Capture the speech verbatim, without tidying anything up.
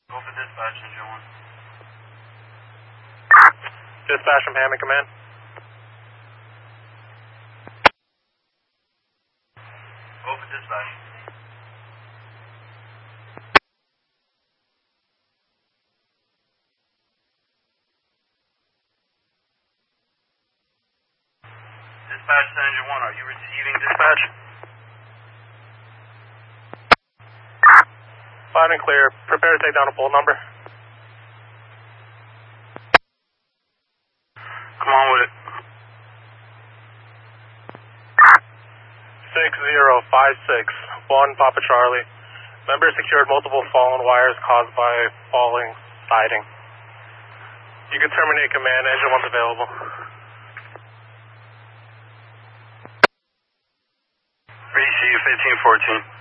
Go for dispatch, engine one. Dispatch from Hammond Command. Go for dispatch. Dispatch to engine one, are you receiving dispatch? Loud and clear. Prepare to take down a pole number. Come on with it. six zero five six one Papa Charlie. Member secured multiple fallen wires caused by falling siding. You can terminate command. Engine one's available. Receive fifteen fourteen.